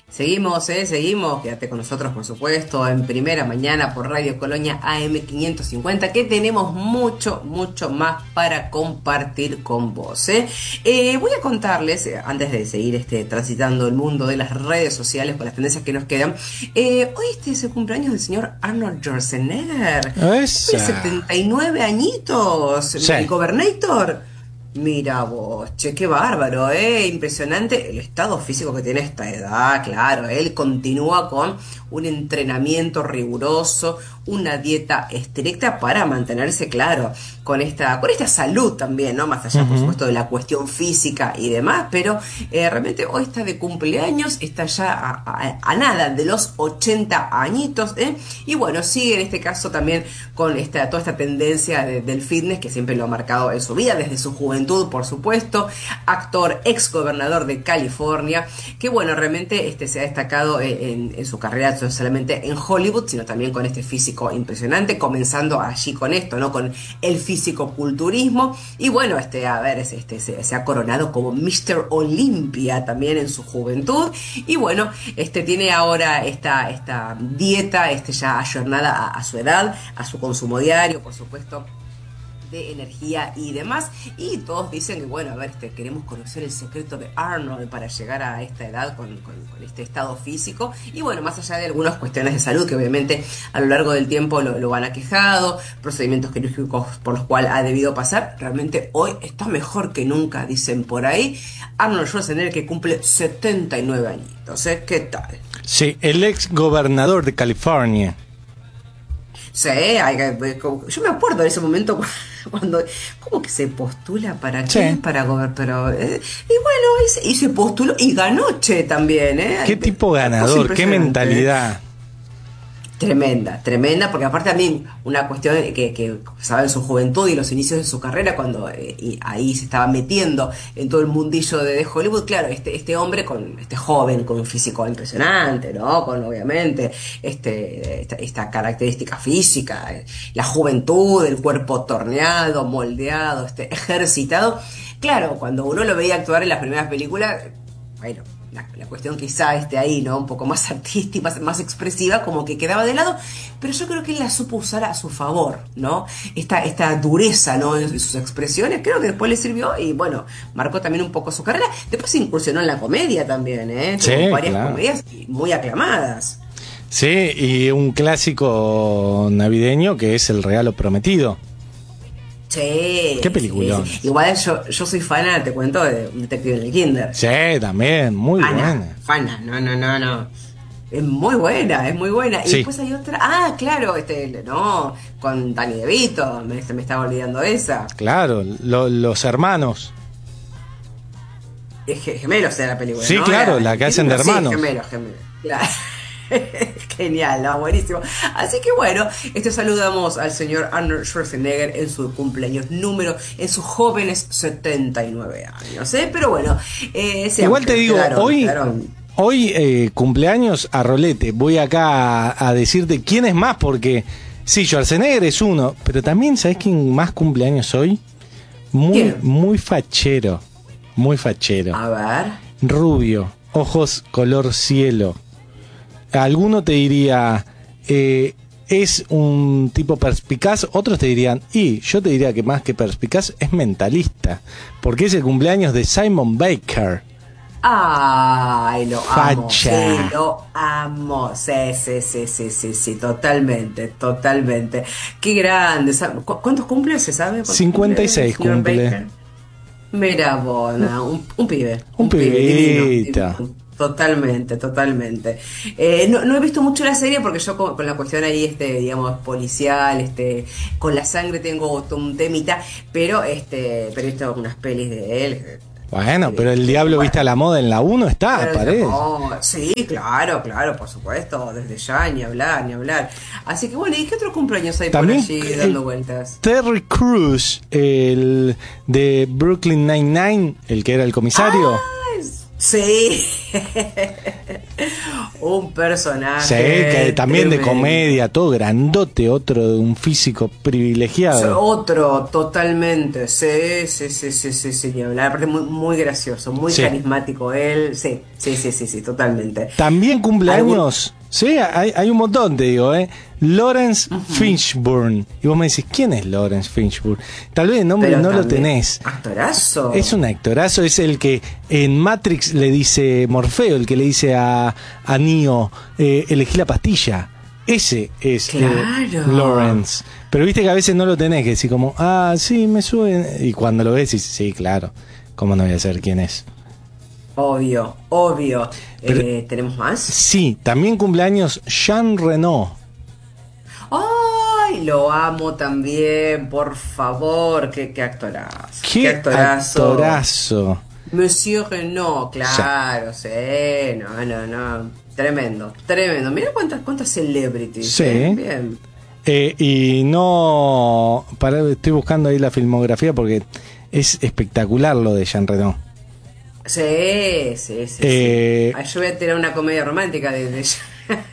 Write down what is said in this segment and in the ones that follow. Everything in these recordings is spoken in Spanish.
Seguimos, quédate con nosotros por supuesto, en Primera Mañana por Radio Colonia AM 550, que tenemos mucho más para compartir con vos. Voy a contarles, antes de seguir transitando el mundo de las redes sociales con las tendencias que nos quedan, hoy es el cumpleaños del señor Arnold Schwarzenegger, Esa. 79 añitos, Sí. el Gobernator. Mira vos, che, qué bárbaro, impresionante el estado físico que tiene a esta edad, claro, él continúa con un entrenamiento riguroso, una dieta estricta para mantenerse, claro, con esta salud también, ¿no? Más allá, por supuesto, de la cuestión física y demás, pero realmente hoy está de cumpleaños, está ya a nada de los 80 añitos, y bueno, sigue en este caso también con toda esta tendencia del fitness que siempre lo ha marcado en su vida, desde su juventud, por supuesto, actor, ex gobernador de California, que bueno, realmente se ha destacado en su carrera, no solamente en Hollywood, sino también con este físico impresionante, comenzando allí con esto, ¿no? Con el físico-culturismo, y bueno, se ha coronado como Mr. Olympia también en su juventud, y bueno, tiene ahora esta dieta, ya ayornada a su edad, a su consumo diario, por supuesto, de energía y demás, y todos dicen que bueno, a ver, queremos conocer el secreto de Arnold para llegar a esta edad con este estado físico, y bueno, más allá de algunas cuestiones de salud que obviamente a lo largo del tiempo lo han aquejado, procedimientos quirúrgicos por los cuales ha debido pasar, realmente hoy está mejor que nunca, dicen por ahí. Arnold Schwarzenegger, que cumple 79 añitos, ¿qué tal? Sí, el ex gobernador de California. Sí, yo me acuerdo de ese momento cuando como que se postula para qué, Sí. para gobernar, pero y bueno, y se postuló y ganó, che, también, Qué tipo ganador, qué mentalidad. Tremenda, porque aparte a mí una cuestión que sabe en su juventud y los inicios de su carrera, cuando y ahí se estaba metiendo en todo el mundillo de Hollywood, claro, este hombre con joven, con un físico impresionante, ¿no? Con obviamente esta característica física, la juventud, el cuerpo torneado, moldeado, ejercitado. Claro, cuando uno lo veía actuar en las primeras películas, bueno, la cuestión quizá ahí, ¿no? Un poco más artística, más expresiva, como que quedaba de lado, pero yo creo que él la supo usar a su favor, ¿no? Esta dureza, ¿no? En sus expresiones, creo que después le sirvió y bueno, marcó también un poco su carrera. Después se incursionó en la comedia también, Sí, tuvo varias claro. comedias muy aclamadas. Sí, y un clásico navideño que es El Regalo Prometido. Sí. Qué peliculón. Sí. Igual yo soy fana, te cuento, de un detective en el Kinder. Sí, también, muy buena. Fana, no. Es muy buena. Y Sí. después hay otra, claro, no, con Danny DeVito, me estaba olvidando esa. Claro, los hermanos. Es gemelos de la película, Sí, ¿no? claro, la que hacen de hermanos. Sí, gemelos, claro. Genial, ¿no? Buenísimo. Así que bueno, saludamos al señor Arnold Schwarzenegger en su cumpleaños en sus jóvenes 79 años, Pero bueno, Igual te digo, quedaron. hoy cumpleaños a rolete. Voy acá a decirte quién es más, porque sí, Schwarzenegger es uno, pero también, ¿sabes quién más cumpleaños hoy? ¿Quién? Muy fachero, muy fachero. A ver. Rubio, ojos color cielo. Alguno te diría, es un tipo perspicaz, otros te dirían, y yo te diría que más que perspicaz es mentalista, porque es el cumpleaños de Simon Baker. Ay, lo amo. Facha. Sí, lo amo. Sí, totalmente. Qué grande. ¿Cuántos cumple? ¿Se sabe? 56 cumple. Mira, Bona, un pibe. Un pibito. Divino. Totalmente. No he visto mucho la serie porque yo con la cuestión ahí, digamos, policial, con la sangre tengo un temita, pero he visto unas pelis de él. Bueno, pero el Diablo Viste a la Moda en la 1 está, parece. Sí, claro, por supuesto, desde ya, ni hablar. Así que bueno, ¿y qué otro cumpleaños hay También por allí dando vueltas? Terry Crews, el de Brooklyn Nine-Nine, el que era el comisario. Sí. Un Sí, personaje que también de tremendo. comedia, todo grandote, otro de un físico privilegiado. Otro, totalmente. Sí, sí, sí, sí, sí, sí. Ni hablar. Aparte, muy, muy gracioso, muy Sí. carismático él. Sí, sí, sí, sí, sí, totalmente. También ¿Algún? cumpleaños, sí, hay un montón, te digo, Lawrence Fishburne. Y vos me decís, ¿quién es Lawrence Fishburne? Tal vez el nombre Pero no lo también, tenés. actorazo. Es un actorazo, es el que en Matrix le dice Morfeo, el que le dice a Neo, elegí la pastilla. Ese es Claro. Lawrence. Pero viste que a veces no lo tenés, que decís como, ah, sí, me suben. Y cuando lo ves, dices, sí, claro, ¿cómo no voy a saber quién es? Obvio, obvio. Pero- ¿Tenemos más? Sí, también cumpleaños Jean Reno. ¡Ay! Lo amo también, por favor. Qué actorazo. Qué ¡Qué actorazo. actorazo! Monsieur Renault, claro, sí. No, no, no. Tremendo, tremendo. Mira cuántas celebrities. Sí. Bien. Y no. Estoy buscando ahí la filmografía porque es espectacular lo de Jean Reno. Sí, sí, sí, Eh, sí. Ay, yo voy a tirar una comedia romántica de ella.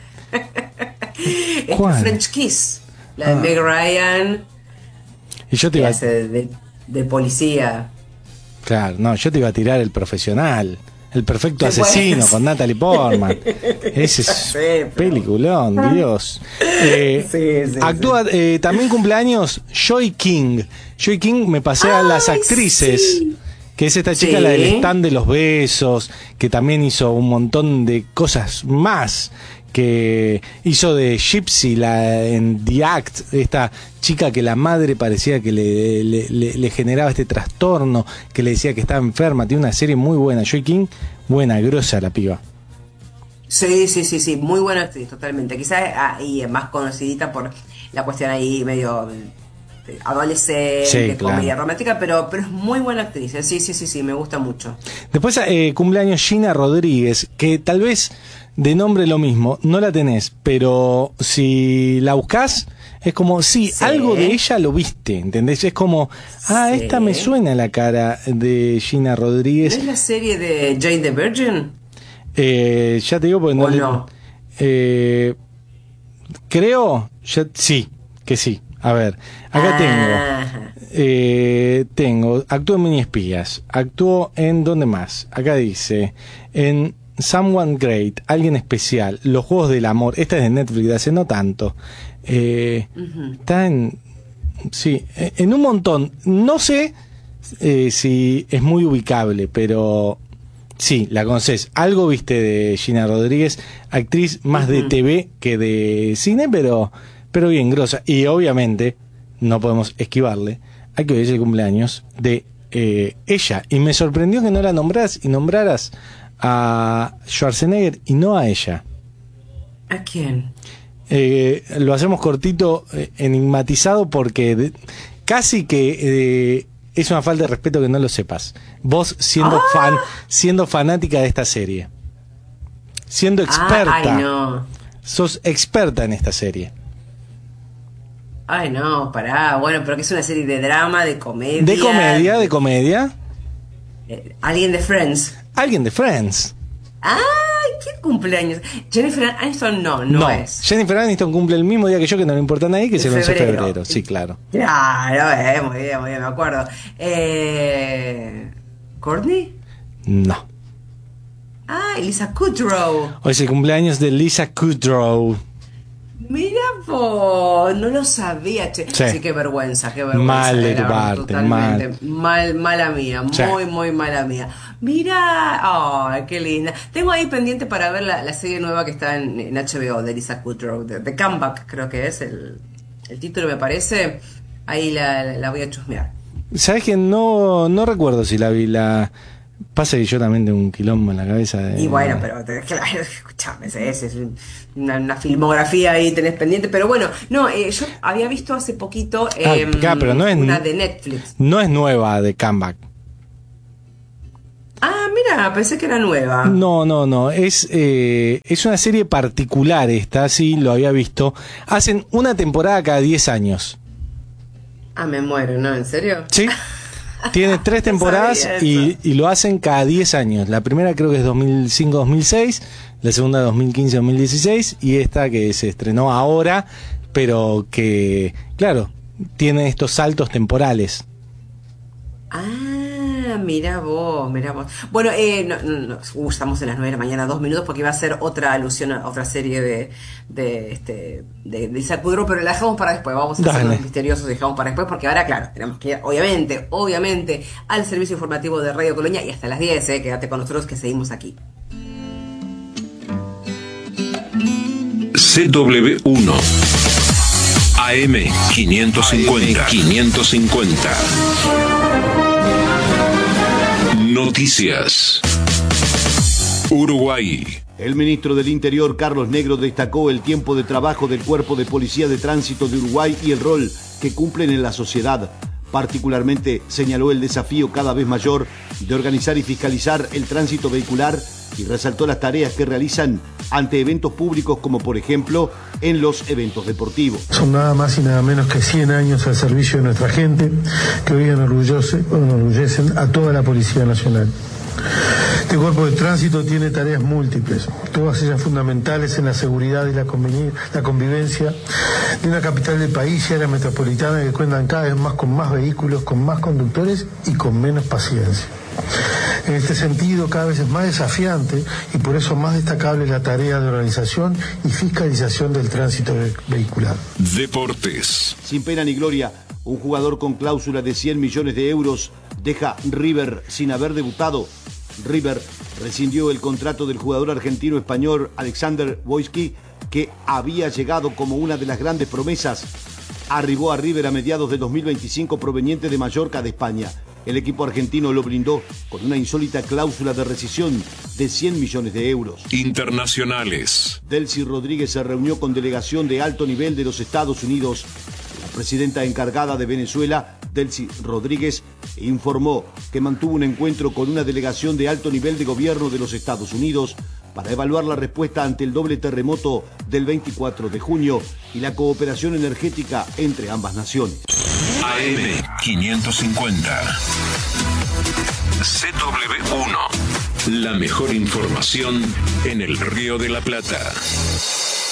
¿Cuál? French Kiss. La de Ah. Meg Ryan, Y yo te que iba, hace de policía. claro, no, yo te iba a tirar El Profesional, El Perfecto Sí, Asesino pues. con Natalie Portman. Ese es Sí, pero- peliculón, Dios. Sí, Actúa también cumpleaños Joy King. Joy King me pasé a las Ay, actrices. sí. Que es esta chica, Sí. la del stand de los besos, que también hizo un montón de cosas más, que hizo de Gypsy en The Act, esta chica que la madre parecía que le generaba este trastorno, que le decía que estaba enferma. Tiene una serie muy buena, Joy King, buena, grosa la piba. Sí, sí, sí, sí, muy buena actriz, totalmente. Quizás ahí es más conocidita por la cuestión ahí medio de adolescente, Sí, claro. comedia romántica, pero es muy buena actriz. Sí, sí, sí, sí, me gusta mucho. Después cumpleaños Gina Rodríguez, que tal vez de nombre lo mismo, no la tenés, pero si la buscas es como, sí, Sí. algo de ella lo viste, ¿entendés? Es como, ah, Sí. esta me suena la cara de Gina ¿No Rodríguez. es la serie de Jane the Virgin? Ya te digo, porque ¿O no, no? creo, sí, que sí. A ver, acá Ajá. tengo, actuó en Mini Espías, actuó en ¿dónde más? Acá dice, en Someone Great, Alguien Especial, Los Juegos del Amor, esta es de Netflix, de hace no tanto. Está en, sí, en un montón, no sé si es muy ubicable, pero sí, la conoces. Algo viste de Gina Rodríguez, actriz más de TV que de cine, pero bien grosa. Y obviamente no podemos esquivarle a que hoy es el cumpleaños de ella. Y me sorprendió que no la nombraras y nombraras a Schwarzenegger y no a ella. ¿A quién? Lo hacemos cortito, enigmatizado, porque casi que es una falta de respeto que no lo sepas. Vos siendo fanática de esta serie, siendo experta, Ay, no. sos experta en esta serie. Ay, no, pará. Bueno, pero que es una serie de drama, de comedia. De comedia. Alguien de Friends. Alguien de Friends. ¡Ay! ¿Quién cumpleaños? Jennifer Aniston no es. Jennifer Aniston cumple el mismo día que yo, que no le importa a nadie, que es el 11 de febrero. Sí, claro. Claro, muy bien, me acuerdo. ¿Courtney? No. Ah, Lisa Kudrow. Hoy es el cumpleaños de Lisa Kudrow. Mira vos, no lo sabía, che. Sí. Sí, qué vergüenza, qué vergüenza. Mal de tu la verdad, parte, totalmente. Mala mía, Sí. muy mala mía. Mira, ay, qué linda. Tengo ahí pendiente para ver la serie nueva que está en HBO de Lisa Kudrow, de Comeback, creo que es el título, me parece. Ahí la voy a chusmear. ¿Sabes que no recuerdo si la vi? Pasa que yo también tengo un quilombo en la cabeza. Y bueno, pero claro, escuchame, es una filmografía ahí tenés pendiente, pero bueno, no, yo había visto hace poquito claro, pero no es una de Netflix. No es nueva de Comeback. Ah, mira, pensé que era nueva. No, es una serie particular esta, sí, lo había visto. Hacen una temporada cada 10 años. Ah, me muero, ¿no? ¿En serio? Sí, Tiene 3 temporadas y lo hacen cada 10 años. La primera creo que es 2005-2006, la segunda 2015-2016 y esta que se estrenó ahora, pero que, claro, tiene estos saltos temporales. Mira vos. Bueno, estamos en las 9 de la mañana, 2 minutos, porque iba a ser otra alusión a otra serie de Isaac Budro, pero la dejamos para después. Vamos a hacer los misteriosos, dejamos para después, porque ahora, claro, tenemos que ir, obviamente, al servicio informativo de Radio Colonia y hasta las 10, quédate con nosotros que seguimos aquí. CW1 AM 550. Noticias. Uruguay. El ministro del Interior, Carlos Negro, destacó el tiempo de trabajo del Cuerpo de Policía de Tránsito de Uruguay y el rol que cumplen en la sociedad. Particularmente señaló el desafío cada vez mayor de organizar y fiscalizar el tránsito vehicular y resaltó las tareas que realizan ante eventos públicos como por ejemplo en los eventos deportivos. Son nada más y nada menos que 100 años al servicio de nuestra gente que hoy enorgullecen a toda la Policía Nacional. Este cuerpo de tránsito tiene tareas múltiples, todas ellas fundamentales en la seguridad y la convivencia de una capital del país y área metropolitana que cuentan cada vez más con más vehículos, con más conductores y con menos paciencia. En este sentido, cada vez es más desafiante y por eso más destacable la tarea de organización y fiscalización del tránsito vehicular. Deportes. Sin pena ni gloria, un jugador con cláusula de 100 millones de euros deja River sin haber debutado. River rescindió el contrato del jugador argentino-español Alexander Boyski, que había llegado como una de las grandes promesas. Arribó a River a mediados de 2025 proveniente de Mallorca de España. El equipo argentino lo blindó con una insólita cláusula de rescisión de 100 millones de euros. Internacionales. Delcy Rodríguez se reunió con delegación de alto nivel de los Estados Unidos. La presidenta encargada de Venezuela, Delcy Rodríguez, informó que mantuvo un encuentro con una delegación de alto nivel de gobierno de los Estados Unidos para evaluar la respuesta ante el doble terremoto del 24 de junio y la cooperación energética entre ambas naciones. AM 550. CW1. La mejor información en el Río de la Plata.